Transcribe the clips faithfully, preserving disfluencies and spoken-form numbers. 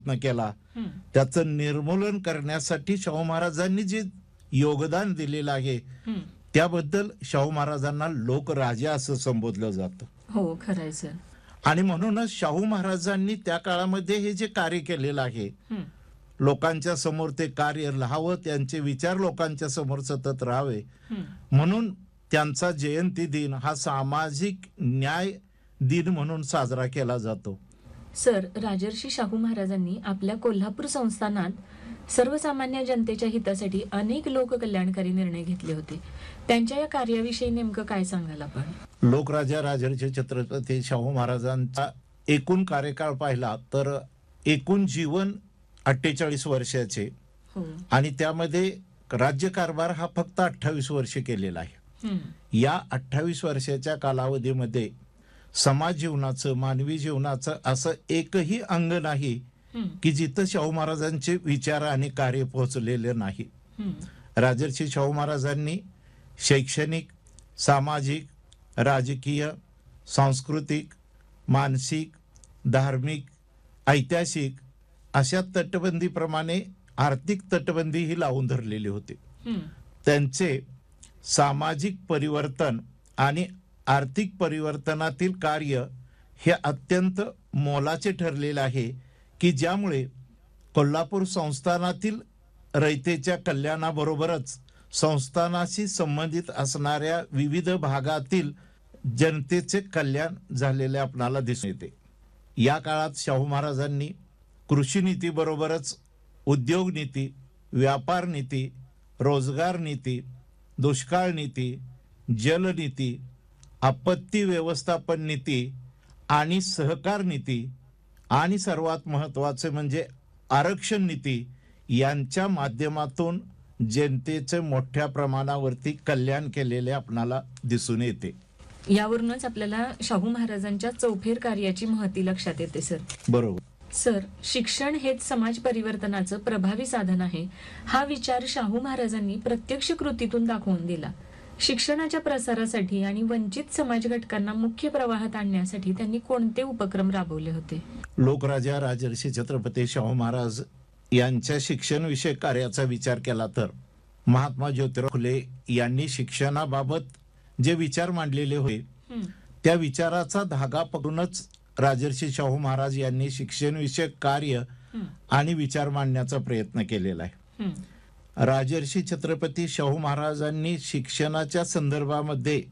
प्रयत्न केला, त्याचं निर्मूलन करण्यासाठी शाहू महाराजांनी जे योगदान दिलेलं आहे त्याबद्दल शाहू महाराजांना लोकराजे असं संबोधलं जातं. हो, खरंय सर. आणि म्हणूनच शाहू महाराजांनी त्या काळामध्ये हे जे कार्य केलेलं आहे, लोकांच्या समोर ते कार्य राहावं, त्यांचे विचार लोकांच्या समोर सतत राहावे, म्हणून त्यांचा जयंती दिन हा सामाजिक न्याय दिन म्हणून साजरा केला जातो. सर, राजर्षी शाहू महाराजांनी आपल्या कोल्हापूर संस्थानात सर्वसामान्य जनतेच्या हितासाठी अनेक लोककल्याणकारी निर्णय घेतले होते. त्यांच्या या कार्याविषयी नेमकं काय सांगाल आपण? लोकराजा राजर्षी छत्रपती शाहू महाराजांचा एकूण कार्यकाळ पाहिला तर एकूण जीवन अठ्ठेचाळीस वर्षाचे आणि त्यामध्ये राज्यकारभार हा फक्त अठ्ठावीस वर्ष केलेला आहे. या अठ्ठावीस वर्षाच्या कालावधीमध्ये समाज जीवनाचं, मानवी जीवनाचं असं एकही अंग नाही की जिथं शाहू महाराजांचे विचार आणि कार्य पोहोचलेले नाही. राजर्षी शाहू महाराजांनी शैक्षणिक, सामाजिक, राजकीय, सांस्कृतिक, मानसिक, धार्मिक, ऐतिहासिक अशा तटबंदीप्रमाणे आर्थिक तटबंदी ही लावून धरलेली होती. त्यांचे सामाजिक परिवर्तन आणि आर्थिक परिवर्तनातील कार्य हे अत्यंत मोलाचे ठरलेले आहे की ज्यामुळे कोल्हापूर संस्थानातील रयतेच्या कल्याणाबरोबरच संस्थानाशी संबंधित असणाऱ्या विविध भागातील जनतेचे कल्याण झालेले आपणाला दिसून येते. या काळात शाहू महाराजांनी कृषी नीतीबरोबरच उद्योग नीती, व्यापार नीती, रोजगार नीती, दुष्काळ नीती, जलनीती, आपत्ती व्यवस्थापन नीती आणि सहकार नीती आणि सर्वात महत्वाचे म्हणजे आरक्षण नीती यांच्या माध्यमातून जनतेचे मोठ्या प्रमाणावरती कल्याण केलेले आपणाला दिसून येते. यावरूनच आपल्याला शाहू महाराजांच्या चौफेर कार्याची महती लक्षात येते. सर, बरोबर. सर, शिक्षण हेच समाज परिवर्तनाचं प्रभावी साधन आहे हा विचार शाहू महाराजांनी प्रत्यक्ष कृतीतून दाखवून दिला. शिक्षणाच्या प्रसारासाठी आणि वंचित समाज घटकांना मुख्य प्रवाहात आणण्यासाठी त्यांनी कोणते उपक्रम राबवले होते? लोकराजा राजर्षी छत्रपती शाहू महाराज यांच्या शिक्षण विषयक कार्याचा विचार केला तर महात्मा ज्योतिराव फुले यांनी शिक्षणाबाबत जे विचार मांडलेले होते त्या विचाराचा धागा पकडूनच राजर्षी शाहू महाराज यांनी शिक्षण विषयक कार्य आणि विचार मांडण्याचा प्रयत्न केलेला आहे. राजर्षी छत्रपती शाहू महाराजांनी शिक्षणाच्या संदर्भामध्ये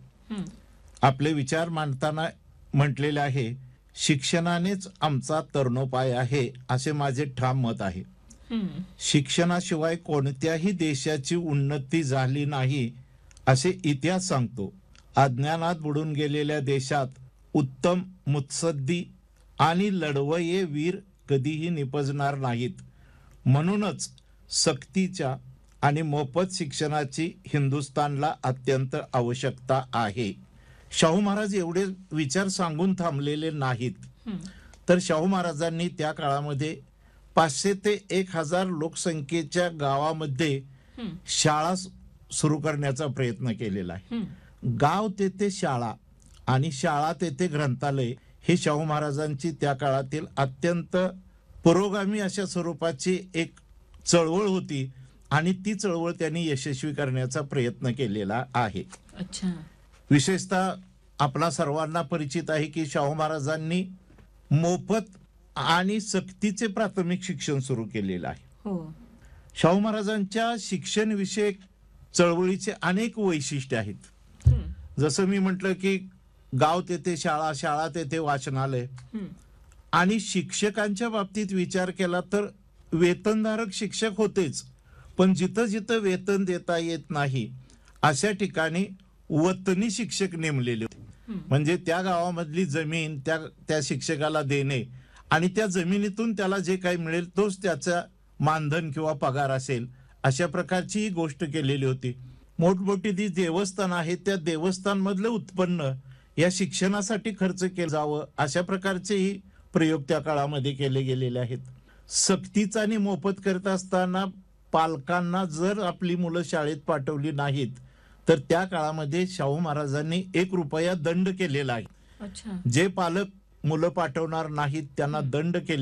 आपले विचार मांडताना म्हटलेले आहे, शिक्षणानेच आमचा तरुणोपाय आहे असे माझे ठाम मत आहे. शिक्षणाशिवाय कोणत्याही देशाची उन्नती झाली नाही असे इतिहास सांगतो. अज्ञानात बुडून गेलेल्या देशात उत्तम, मुत्सद्दी आणि लढवय्ये वीर कधीही निपजणार नाहीत. म्हणूनच सक्तीच्या आणि मोफत शिक्षणाची हिंदुस्थानला अत्यंत आवश्यकता आहे. शाहू महाराज एवढे विचार सांगून थांबलेले नाहीत, तर शाहू महाराजांनी त्या काळामध्ये पाचशे ते एक हजार लोकसंख्येच्या गावामध्ये शाळा सुरू करण्याचा प्रयत्न केलेला आहे. गाव तेथे शाळा आणि शाळा तेथे ग्रंथालय हे शाहू महाराजांची त्या काळातील अत्यंत पुरोगामी अशा स्वरूपाची एक चळवळ होती आणि ती चळवळ त्यांनी यशस्वी करण्याचा प्रयत्न केलेला आहे. अच्छा. विशेषतः आपला सर्वांना परिचित आहे की शाहू महाराजांनी मोफत आणि सक्तीचे प्राथमिक शिक्षण सुरू केलेलं आहे. हो. शाहू महाराजांच्या शिक्षण विषयक चळवळीचे अनेक वैशिष्ट्य आहेत. जसं मी म्हटलं की गाव तेथे शाळा, शाळा तेथे वाचनालय, आणि शिक्षकांच्या बाबतीत विचार केला तर वेतनधारक शिक्षक होतेच, पण जिथं जिथं वेतन देता येत नाही अशा ठिकाणी वतनी शिक्षक नेमलेले होते. म्हणजे त्या गावामधली जमीन त्या त्या शिक्षकाला देणे आणि त्या जमिनीतून त्याला जे काही मिळेल तोच त्याचा मानधन किंवा पगार असेल अशा प्रकारची ही गोष्ट केलेली होती. मोठमोठी जी देवस्थान आहेत त्या देवस्थान मधलं उत्पन्न या शिक्षणासाठी खर्च केलं जावं अशा प्रकारचेही प्रयोग त्या काळामध्ये केले गेलेले आहेत. सक्तीचा आणि मोफत करत असताना पालकांना जर आपली मुलं शाळेत पाठवली नाहीत तर त्या काळामध्ये शाहू महाराजांनी एक रुपया दंड केलेला आहे. जे पालक मुलं पाठवणार नाहीत त्यांना दंड केले